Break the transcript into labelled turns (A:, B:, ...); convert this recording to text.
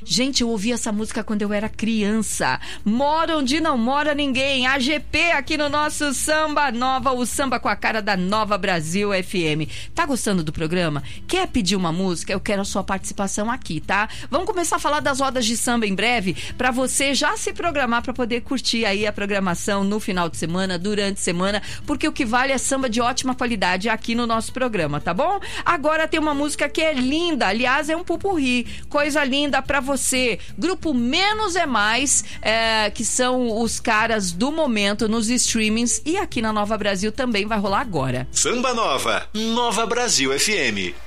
A: Gente, eu ouvi essa música quando eu era criança. Mora onde não mora ninguém. AGP aqui no nosso Samba Nova, o samba com a cara da Nova Brasil FM. Tá gostando do programa? Quer pedir uma música? Eu quero a sua participação aqui, tá? Vamos começar a falar das rodas de samba em breve, pra você já se programar pra poder curtir aí a programação no final de semana, durante a semana, porque o que vale é samba de ótima qualidade aqui no nosso programa, tá bom? Agora tem uma música que é linda, aliás, é um pupurri, coisa linda pra você. Grupo Menos é Mais, que são os caras do momento nos streamings, e aqui na Nova Brasil também vai rolar agora.
B: Samba Nova, Nova Brasil FM.